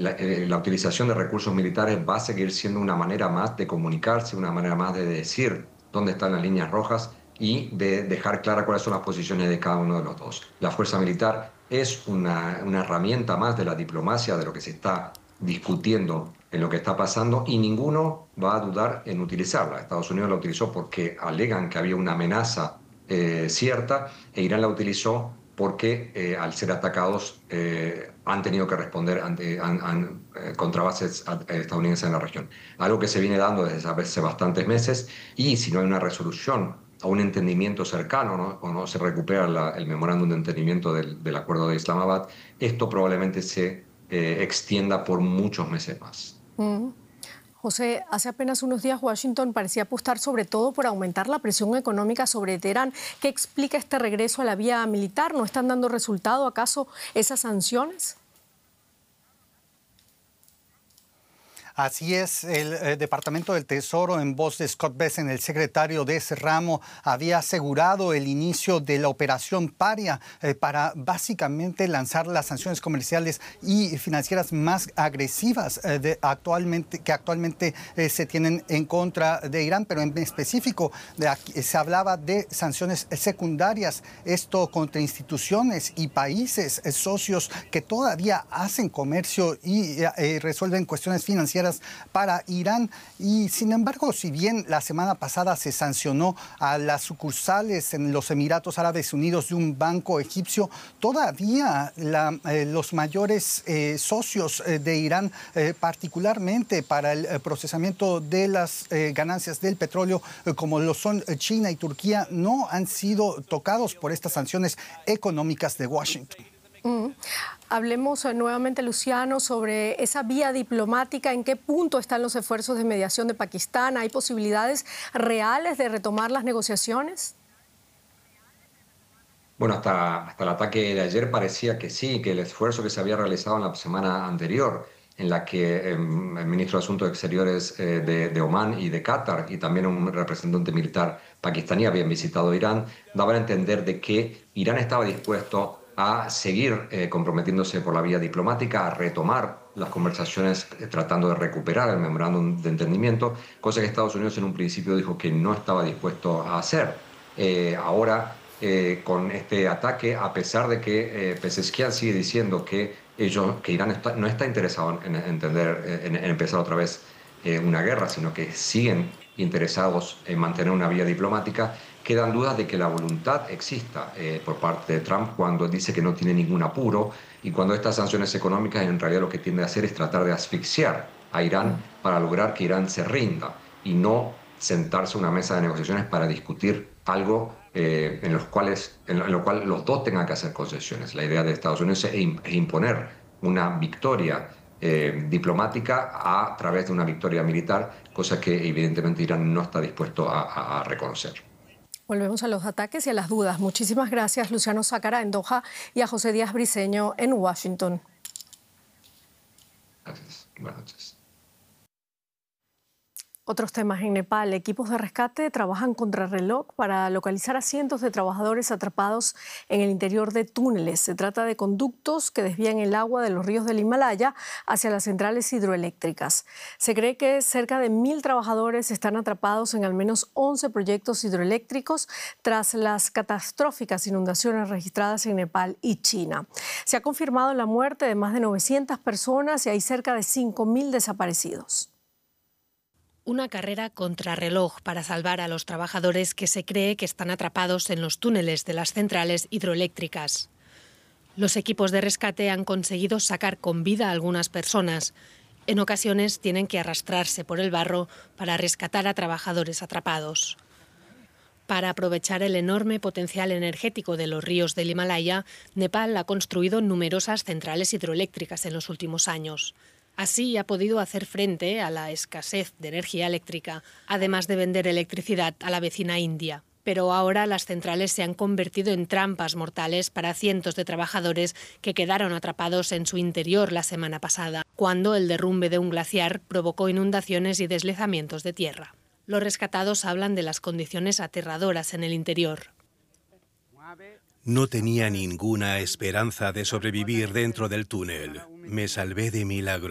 la utilización de recursos militares va a seguir siendo una manera más de comunicarse, una manera más de decir dónde están las líneas rojas y de dejar claras cuáles son las posiciones de cada uno de los dos. La fuerza militar es una herramienta más de la diplomacia, de lo que se está discutiendo en lo que está pasando, y ninguno va a dudar en utilizarla. Estados Unidos la utilizó porque alegan que había una amenaza cierta, e Irán la utilizó porque al ser atacados han tenido que responder contra bases estadounidenses en la región. Algo que se viene dando desde hace bastantes meses, y si no hay una resolución a un entendimiento cercano, ¿no? O no se recupera el memorándum de entendimiento del acuerdo de Islamabad, esto probablemente se extienda por muchos meses más. José, hace apenas unos días Washington parecía apostar sobre todo por aumentar la presión económica sobre Teherán. ¿Qué explica este regreso a la vía militar? ¿No están dando resultado acaso esas sanciones? Así es, el Departamento del Tesoro, en voz de Scott Bessent, el secretario de ese ramo, había asegurado el inicio de la operación Paria para básicamente lanzar las sanciones comerciales y financieras más agresivas que actualmente se tienen en contra de Irán, pero en específico se hablaba de sanciones secundarias, esto contra instituciones y países socios que todavía hacen comercio y resuelven cuestiones financieras para Irán. Y sin embargo, si bien la semana pasada se sancionó a las sucursales en los Emiratos Árabes Unidos de un banco egipcio, todavía los mayores socios de Irán, particularmente para el procesamiento de las ganancias del petróleo, como lo son China y Turquía, no han sido tocados por estas sanciones económicas de Washington. Hablemos nuevamente, Luciano, sobre esa vía diplomática. ¿En qué punto están los esfuerzos de mediación de Pakistán? ¿Hay posibilidades reales de retomar las negociaciones? Bueno, hasta el ataque de ayer parecía que sí, que el esfuerzo que se había realizado en la semana anterior, en la que el ministro de Asuntos Exteriores de Omán y de Qatar, y también un representante militar pakistaní, habían visitado Irán, daban a entender de que Irán estaba dispuesto a seguir comprometiéndose por la vía diplomática, a retomar las conversaciones tratando de recuperar el memorándum de entendimiento, cosa que Estados Unidos en un principio dijo que no estaba dispuesto a hacer. Ahora, con este ataque, a pesar de que Pezeshkian sigue diciendo que Irán no está interesado en empezar otra vez una guerra, sino que siguen interesados en mantener una vía diplomática, quedan dudas de que la voluntad exista por parte de Trump cuando dice que no tiene ningún apuro, y cuando estas sanciones económicas en realidad lo que tiende a hacer es tratar de asfixiar a Irán para lograr que Irán se rinda y no sentarse a una mesa de negociaciones para discutir algo en lo cual los dos tengan que hacer concesiones. La idea de Estados Unidos es imponer una victoria diplomática a través de una victoria militar, cosa que evidentemente Irán no está dispuesto a reconocer. Volvemos a los ataques y a las dudas. Muchísimas gracias, Luciano Sácara en Doha, y a José Díaz Briceño en Washington. Gracias. Buenas noches. Otros temas en Nepal. Equipos de rescate trabajan contrarreloj para localizar a cientos de trabajadores atrapados en el interior de túneles. Se trata de conductos que desvían el agua de los ríos del Himalaya hacia las centrales hidroeléctricas. Se cree que cerca de 1.000 trabajadores están atrapados en al menos 11 proyectos hidroeléctricos tras las catastróficas inundaciones registradas en Nepal y China. Se ha confirmado la muerte de más de 900 personas y hay cerca de 5.000 desaparecidos. Una carrera contrarreloj para salvar a los trabajadores que se cree que están atrapados en los túneles de las centrales hidroeléctricas. Los equipos de rescate han conseguido sacar con vida a algunas personas. En ocasiones tienen que arrastrarse por el barro para rescatar a trabajadores atrapados. Para aprovechar el enorme potencial energético de los ríos del Himalaya, Nepal ha construido numerosas centrales hidroeléctricas en los últimos años. Así ha podido hacer frente a la escasez de energía eléctrica, además de vender electricidad a la vecina India. Pero ahora las centrales se han convertido en trampas mortales para cientos de trabajadores que quedaron atrapados en su interior la semana pasada, cuando el derrumbe de un glaciar provocó inundaciones y deslizamientos de tierra. Los rescatados hablan de las condiciones aterradoras en el interior. No tenía ninguna esperanza de sobrevivir dentro del túnel. Me salvé de milagro.